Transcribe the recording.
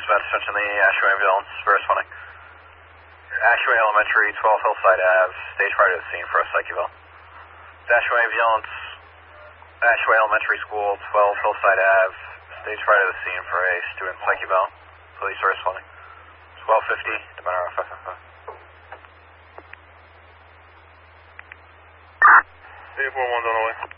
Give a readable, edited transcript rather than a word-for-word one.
dispatch attention the Ashway ambulance for responding. Ashway Elementary, 12 Hillside Ave, stage prior to the scene for a psych eval. Ashway ambulance, Ashway Elementary School, 12 Hillside Ave, stage prior to the scene for a student psych eval. Police are responding. 1250, Demeter 555. 841's on the way.